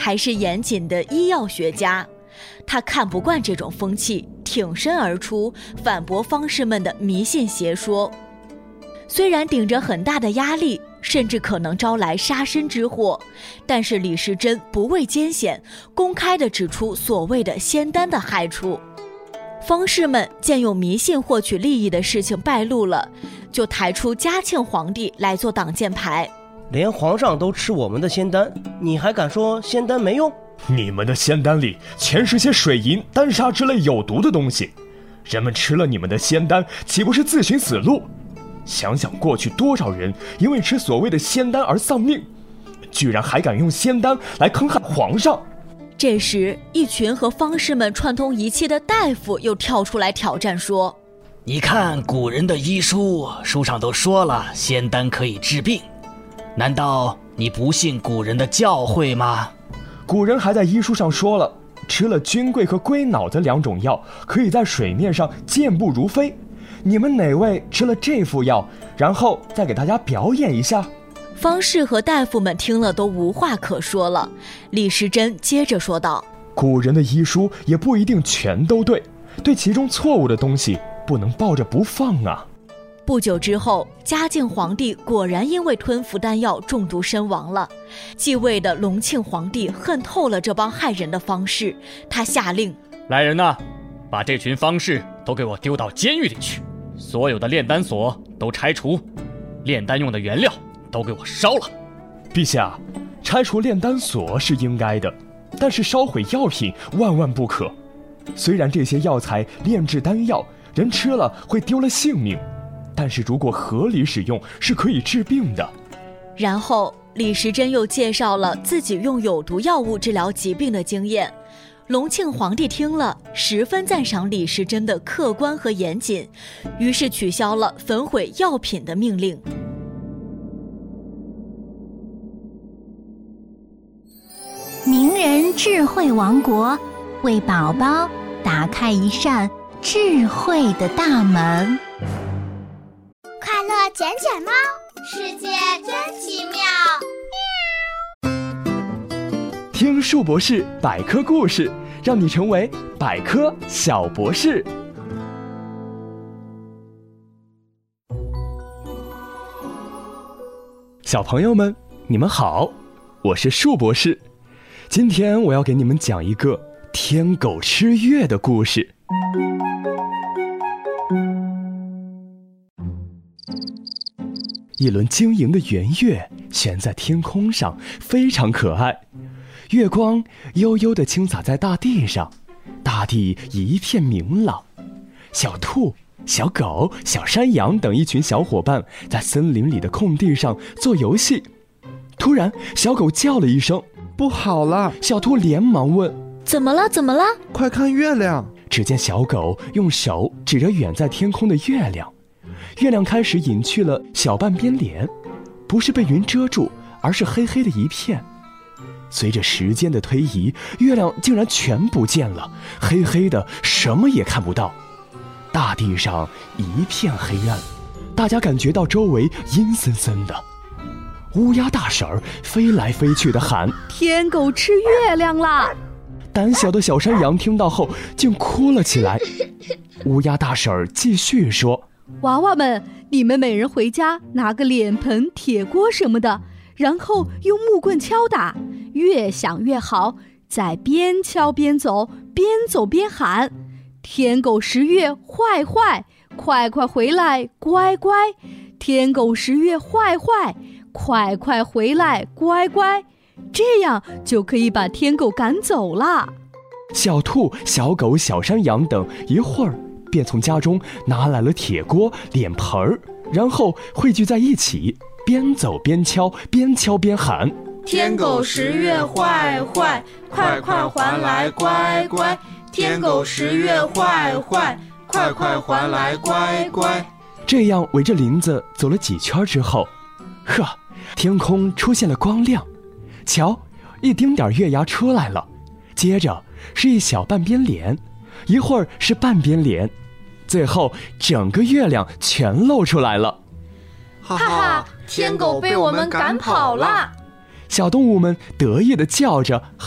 还是严谨的医药学家，他看不惯这种风气，挺身而出，反驳方士们的迷信邪说。虽然顶着很大的压力，甚至可能招来杀身之祸，但是李时珍不畏艰险，公开地指出所谓的仙丹的害处。方士们见用迷信获取利益的事情败露了，就抬出嘉庆皇帝来做挡箭牌。 连皇上都吃我们的仙丹，你还敢说仙丹没用？ 你们的仙丹里全是些水银、丹砂之类有毒的东西，人们吃了你们的仙丹，岂不是自寻死路？想想过去多少人因为吃所谓的仙丹而丧命，居然还敢用仙丹来坑害皇上。 这时，一群和方士们串通一气的大夫又跳出来挑战说： 你看古人的医书，书上都说了仙丹可以治病，难道你不信古人的教诲吗？ 古人还在医书上说了，吃了菌桂和龟脑的2种药，可以在水面上健步如飞。你们哪位吃了这副药，然后再给大家表演一下？ 方士和大夫们听了都无话可说了。李时珍接着说道： 古人的医书也不一定全都对，对其中错误的东西不能抱着不放啊。 不久之后，嘉靖皇帝果然因为吞服丹药中毒身亡了。继位的隆庆皇帝恨透了这帮害人的方士，他下令： 来人呐，把这群方士都给我丢到监狱里去，所有的炼丹所都拆除，炼丹用的原料都给我烧了。 陛下，拆除炼丹所是应该的，但是烧毁药品万万不可。虽然这些药材炼制丹药，人吃了会丢了性命，但是如果合理使用，是可以治病的。 然后李时珍又介绍了自己用有毒药物治疗疾病的经验。隆庆皇帝听了，十分赞赏李时珍的客观和严谨，于是取消了焚毁药品的命令。 名人智慧王国，为宝宝打开一扇智慧的大门。 快乐捡捡猫，世界真奇妙。 听树博士百科故事，让你成为百科小博士。小朋友们，你们好，我是树博士。今天我要给你们讲一个天狗吃月的故事。一轮晶莹的圆月悬在天空上，非常可爱。月光悠悠地倾洒在大地上，大地一片明朗。小兔、小狗、小山羊等一群小伙伴在森林里的空地上做游戏。突然，小狗叫了一声： 不好了！ 小兔连忙问： 怎么了？怎么了？ 快看月亮！ 只见小狗用手指着远在天空的月亮，月亮开始隐去了小半边脸，不是被云遮住，而是黑黑的一片。随着时间的推移，月亮竟然全不见了，黑黑的，什么也看不到。大地上一片黑暗，大家感觉到周围阴森森的。乌鸦大婶儿飞来飞去的喊： 天狗吃月亮啦！ 胆小的小山羊听到后竟哭了起来。乌鸦大婶儿继续说： 娃娃们，你们每人回家拿个脸盆、铁锅什么的，然后用木棍敲打，越响越好，再边敲边走，边走边喊：天狗食月坏坏，快快回来乖乖！天狗食月坏坏，快快回来乖乖！这样就可以把天狗赶走啦。 小兔、小狗、小山羊等一会儿便从家中拿来了铁锅、脸盆儿，然后汇聚在一起，边走边敲，边敲边喊： 天狗食月坏坏，快快还来乖乖！天狗食月坏坏，快快还来乖乖！ 这样围着林子走了几圈之后，呵，天空出现了光亮，瞧，一丁点月牙出来了，接着是一小半边脸，一会儿是半边脸，最后整个月亮全露出来了。 哈哈，天狗被我们赶跑了！ 小动物们得意地叫着